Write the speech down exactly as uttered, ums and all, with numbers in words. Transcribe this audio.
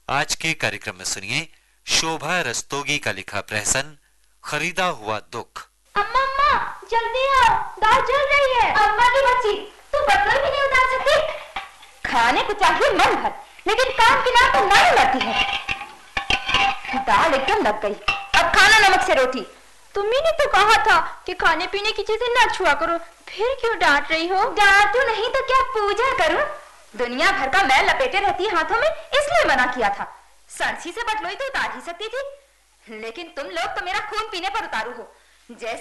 आज के कार्यक्रम में सुनिए शोभा रस्तोगी का लिखा प्रहसन खरीदा हुआ दुख। अम्मा अम्मा जल्दी आओ, दाल जल रही है। अम्मा की बच्ची, तू बर्तन भी नहीं उतार सकती? खाने को चाहिए मन भर, लेकिन काम की नाम तो नहीं मरती है। दाल एकदम लग गई, अब खाना नमक से रोटी। तुम्ही ने तो कहा था कि खाने पीने की चीजें न छुआ करो, फिर क्यों डांट रही हो? डांटू नहीं तो क्या पूजा करूं? दुनिया भर का मैल लपेटे रहती है हाथों में, इसलिए मना किया था। सरसी से बटलोई तो उतार ही सकती थी, लेकिन तुम लोग तो मेरा खून पीने पर उतारू हो। जैसे